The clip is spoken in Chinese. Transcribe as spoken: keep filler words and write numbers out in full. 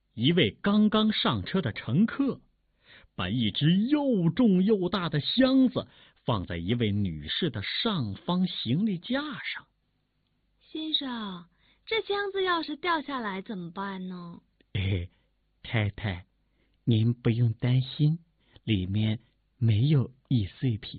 一位刚刚上车的乘客把一只又重又大的箱子放在一位女士的上方行李架上。 先生，这箱子要是掉下来怎么办呢？ 哎，太太，您不用担心，里面没有易碎品。